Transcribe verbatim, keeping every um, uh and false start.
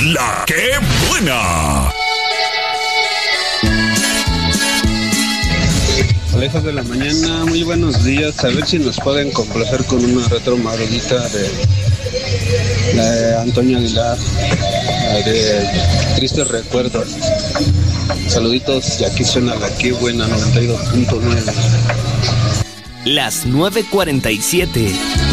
La que buena. Hola, hijos de la mañana, muy buenos días. A ver si nos pueden complacer con una retro madrugita de la de Antonio Aguilar, la de Tristes Recuerdos. Saluditos, y aquí suena la que buena noventa y dos punto nueve. Las nueve cuarenta y siete.